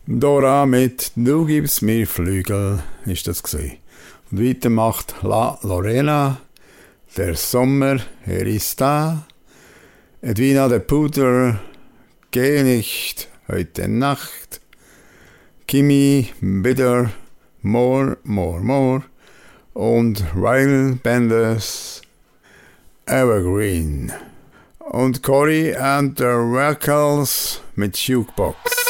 Dora mit «Du gibst mir Flügel» ist das gewesen. Und weiter macht La Lorena «Der Sommer, er ist da». Edwina de Puder «Geh nicht heute Nacht». Kimi Bitter «More, More, More». Und Ryle Benders «Evergreen». Und Cory and the Wackles mit «Jukebox».